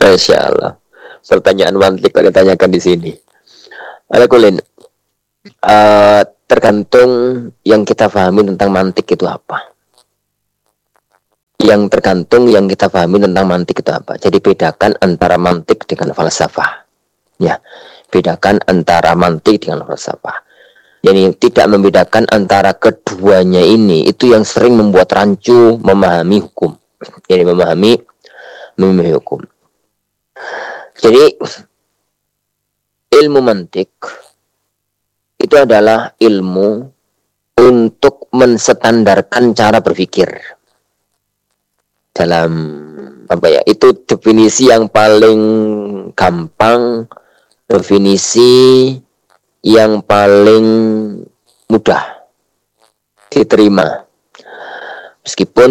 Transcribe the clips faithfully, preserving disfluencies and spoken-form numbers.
Masya Allah. Pertanyaan mantik kalau ditanyakan di sini. Alakulin, uh, tergantung yang kita pahami tentang mantik itu apa. Yang tergantung yang kita pahami tentang mantik itu apa. Jadi bedakan antara mantik dengan falsafah. Ya, bedakan antara mantik dengan falsafah. Jadi tidak membedakan antara keduanya ini, itu yang sering membuat rancu memahami hukum. Jadi memahami memahami hukum. Jadi ilmu mantik itu adalah ilmu untuk menstandarkan cara berpikir. Dalam apa ya? Itu definisi yang paling gampang, definisi yang paling mudah diterima. Meskipun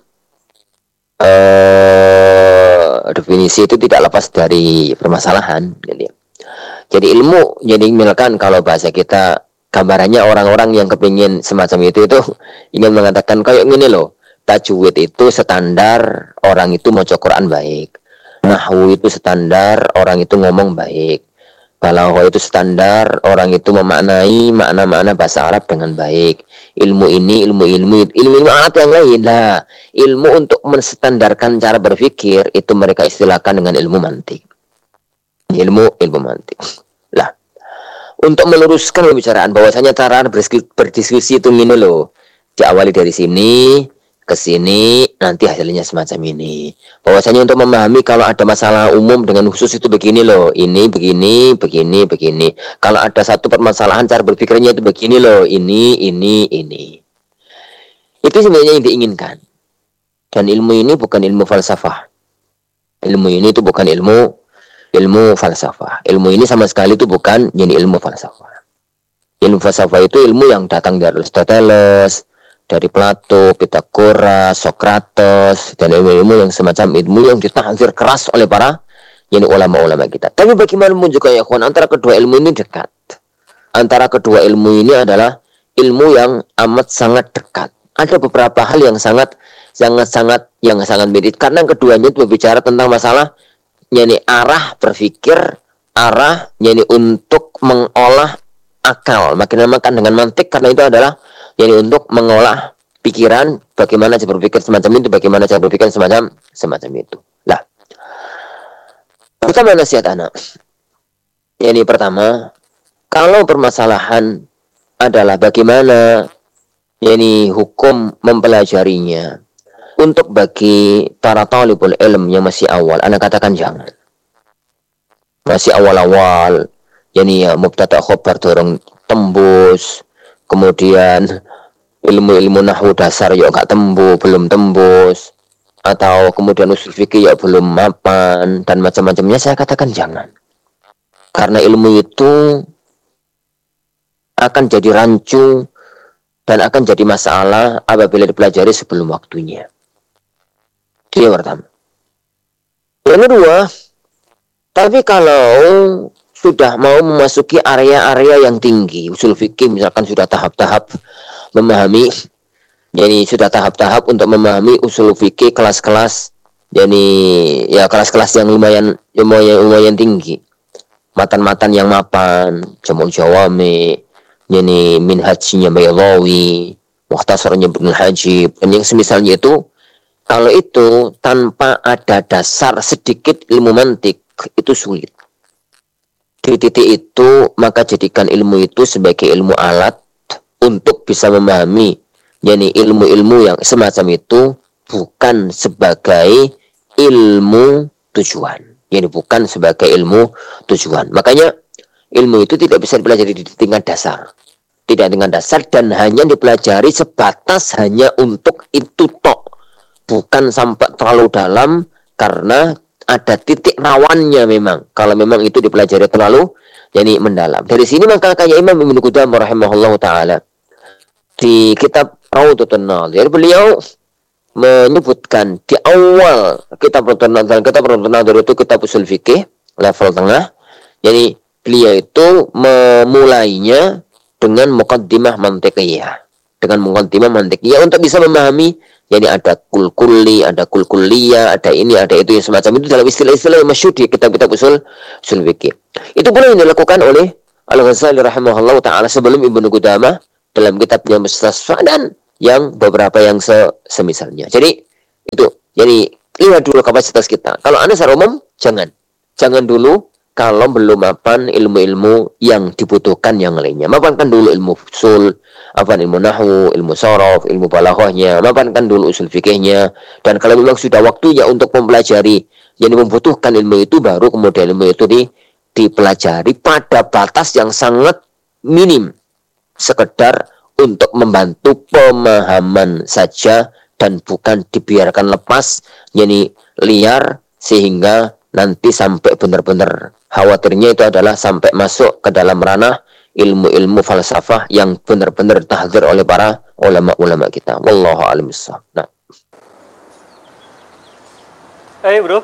eh, definisi itu tidak lepas dari permasalahan. Jadi, jadi ilmu, jadi misalkan kalau bahasa kita gambarannya orang-orang yang kepingin semacam itu itu ingin mengatakan kayak gini loh, tajwid itu standar orang itu maca Quran baik, nahwu itu standar orang itu ngomong baik, balaghah itu standar orang itu memaknai makna-makna bahasa Arab dengan baik. Ilmu ini, ilmu ilmu ilmu ilmu alat yang lain lah. Ilmu untuk menstandarkan cara berpikir itu mereka istilahkan dengan ilmu mantik. Ilmu ilmu mantik. Lah, untuk meluruskan pembicaraan bahwasanya cara berdiskusi itu ini loh, diawali dari sini ke sini, nanti hasilnya semacam ini. Bahwasanya untuk memahami kalau ada masalah umum dengan khusus itu begini loh, ini begini, begini, begini. Kalau ada satu permasalahan cara berpikirnya itu begini loh, ini, ini, ini. Itu sebenarnya yang diinginkan. Dan ilmu ini bukan ilmu falsafah. Ilmu ini itu bukan ilmu ilmu falsafah. Ilmu ini sama sekali itu bukan jadi ilmu falsafah. Ilmu falsafah itu ilmu yang datang dari Aristoteles, dari Plato, Pitagoras, Sokrates, dan ilmu-ilmu yang semacam ilmu yang ditahzir keras oleh para yani ulama-ulama kita. Tapi bagaimanapun juga ya kawan, antara kedua ilmu ini dekat. Antara kedua ilmu ini adalah ilmu yang amat sangat dekat. Ada beberapa hal yang sangat sangat-sangat yang sangat mirip karena keduanya itu berbicara tentang masalah yani arah berpikir, arah yani untuk mengolah akal. Makin makan dengan mantik karena itu adalah jadi untuk mengolah pikiran, bagaimana cara berpikir semacam itu, bagaimana cara berpikir semacam semacam itu. Lah, pertama nasihat anak. Ini pertama, kalau permasalahan adalah bagaimana ini hukum mempelajarinya. Untuk bagi para talibul ilm yang masih awal, anak katakan jangan. Masih awal-awal, yani ya mubtada khobar dorong tembus. Kemudian ilmu-ilmu nahwu dasar ya enggak tembu, belum tembus, atau kemudian usul fikih ya belum mapan dan macam-macamnya, saya katakan jangan. Karena ilmu itu akan jadi rancu dan akan jadi masalah apabila dipelajari sebelum waktunya. Itu yang pertama. Yang kedua, tapi kalau sudah mau memasuki area-area yang tinggi, usul fikih misalkan sudah tahap-tahap memahami, jadi sudah tahap-tahap untuk memahami usul fikih kelas-kelas, jadi ya kelas-kelas yang lumayan lumayan, lumayan tinggi, matan-matan yang mapan, Jamul Jawami, jadi minhajnya Baydawi, mukhtasarnya Ibnul Hajib, dan yang semisalnya itu, kalau itu tanpa ada dasar sedikit ilmu mantik itu sulit. Di titik itu maka jadikan ilmu itu sebagai ilmu alat untuk bisa memahami yakni ilmu-ilmu yang semacam itu, bukan sebagai ilmu tujuan, yakni bukan sebagai ilmu tujuan. Makanya ilmu itu tidak bisa dipelajari di tingkat dasar, tidak tingkat dasar dan hanya dipelajari sebatas hanya untuk itu tok, bukan sampai terlalu dalam karena ada titik rawannya memang. Kalau memang itu dipelajari terlalu jadi mendalam. Dari sini maka kayak Imam Ibnu Qudamah rahimahullahu taala di kitab Raudhatun Nadhir, beliau menyebutkan di awal kitab Raudhatun Nadhir, kitab Raudhatun Nadhir itu kitab usul fikih level tengah. Jadi beliau itu memulainya dengan muqaddimah mantiqiyah, dengan muqaddimah mantiqiyah untuk bisa memahami Jadi ada kul-kulli, ada kul-kulliyah, ada ini, ada itu, yang semacam itu dalam istilah-istilah yang masyhur di kitab-kitab usul usul fikih. Itu pula yang dilakukan oleh Al-Ghazali rahimahullah ta'ala sebelum Ibnu Qudamah dalam kitabnya Mustasfa dan yang beberapa yang se semisalnya. Jadi itu. Jadi lihat dulu kapasitas kita. Kalau Anda secara umum jangan. Jangan dulu kalau belum mapan ilmu-ilmu yang dibutuhkan yang lainnya. Mapankan dulu ilmu usul, apa ilmu nahwu, ilmu sorof, ilmu balaghahnya, mapankan dulu usul fikihnya. Dan kalau memang sudah waktunya untuk mempelajari, jadi membutuhkan ilmu itu, baru kemudian ilmu itu di, dipelajari pada batas yang sangat minim, sekedar untuk membantu pemahaman saja dan bukan dibiarkan lepas, jadi liar, sehingga nanti sampai benar-benar khawatirnya itu adalah sampai masuk ke dalam ranah ilmu-ilmu falsafah yang benar-benar tahdzir oleh para ulama-ulama kita. Wallahu a'lam bishawab. Nah. Hey bro.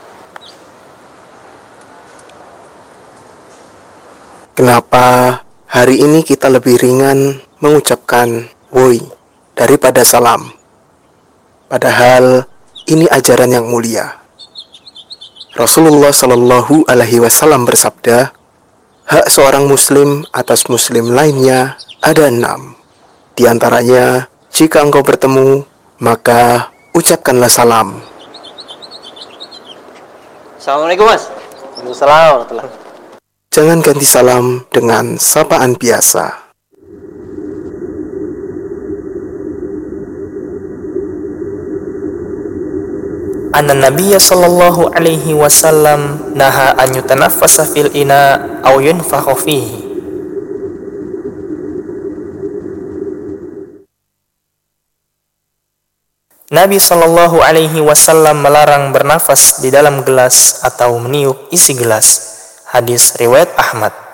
Kenapa hari ini kita lebih ringan mengucapkan woi daripada salam? Padahal ini ajaran yang mulia. Rasulullah Shallallahu Alaihi Wasallam bersabda, hak seorang muslim atas muslim lainnya ada enam. Di antaranya, jika engkau bertemu, maka ucapkanlah salam. Assalamualaikum mas. Waalaikumsalam. Jangan ganti salam dengan sapaan biasa. Anna Nabiyya sallallahu alaihi wasallam naha an yutanaffasa fil ina aw yunfakha fihi. Nabi sallallahu alaihi wasallam melarang bernafas di dalam gelas atau meniup isi gelas. Hadis riwayat Ahmad.